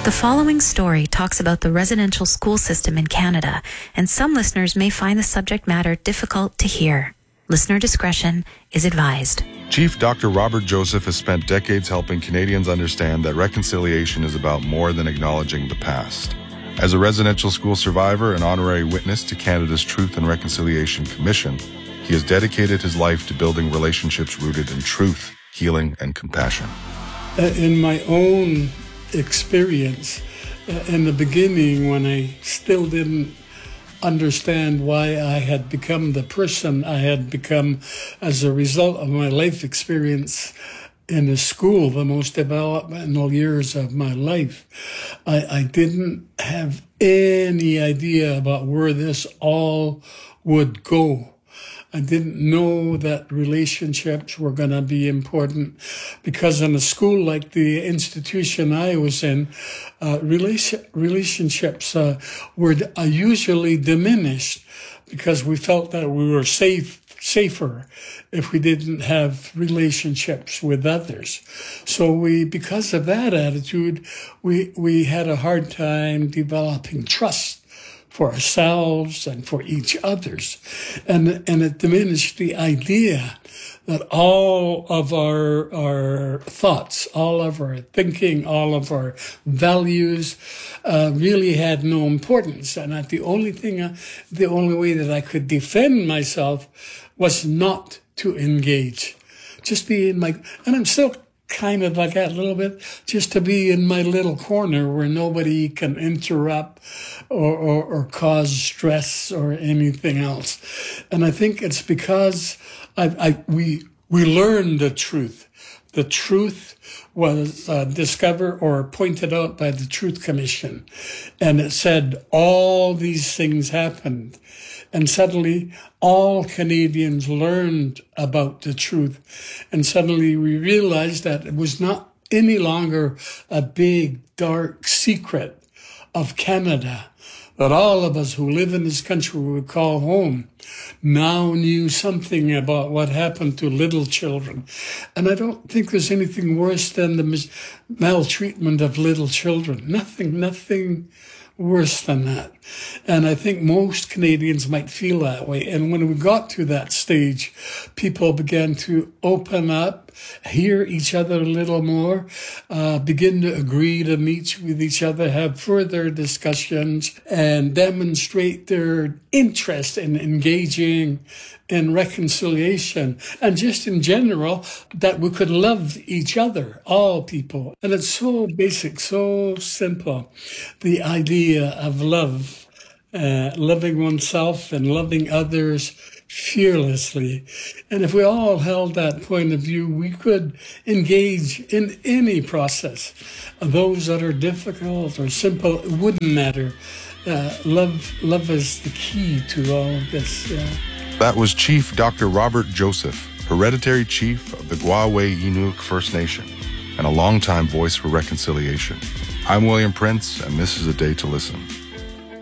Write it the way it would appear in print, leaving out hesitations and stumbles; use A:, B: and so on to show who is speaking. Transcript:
A: The following story talks about the residential school system in Canada, and some listeners may find the subject matter difficult to hear. Listener discretion is advised.
B: Chief Dr. Robert Joseph has spent decades helping Canadians understand that reconciliation is about more than acknowledging the past. As a residential school survivor and honorary witness to Canada's Truth and Reconciliation Commission, he has dedicated his life to building relationships rooted in truth, healing, and compassion.
C: In my own experience, in the beginning, when I still didn't understand why I had become the person I had become as a result of my life experience in a school, the most developmental years of my life, I didn't have any idea about where this all would go. I didn't know that relationships were going to be important, because in a school like the institution I was in, relationships were usually diminished because we felt that we were safer if we didn't have relationships with others. So because of that attitude, we had a hard time developing trust for ourselves and for each others. And it diminished the idea that all of our thoughts, all of our thinking, all of our values really had no importance. And that the only way that I could defend myself was not to engage. Just be in my, and I'm still kind of like that a little bit, just to be in my little corner where nobody can interrupt or cause stress or anything else. And I think it's because we learned the truth. The truth was discovered or pointed out by the Truth Commission. And it said all these things happened. And suddenly all Canadians learned about the truth. And suddenly we realized that it was not any longer a big, dark secret of Canada, that all of us who live in this country we would call home now knew something about what happened to little children. And I don't think there's anything worse than the maltreatment of little children. Nothing worse than that. And I think most Canadians might feel that way. And when we got to that stage, people began to open up, hear each other a little more, begin to agree to meet with each other, have further discussions, and demonstrate their interest in engaging in reconciliation, and just in general, that we could love each other, all people. And it's so basic, so simple, the idea of love, loving oneself and loving others fearlessly. And if we all held that point of view, we could engage in any process. Those that are difficult or simple, it wouldn't matter. Love is the key to all of this.
B: That was Chief Dr. Robert Joseph, Hereditary Chief of the Gwawe-Inuk First Nation, and a longtime voice for reconciliation. I'm William Prince, and this is A Day to Listen.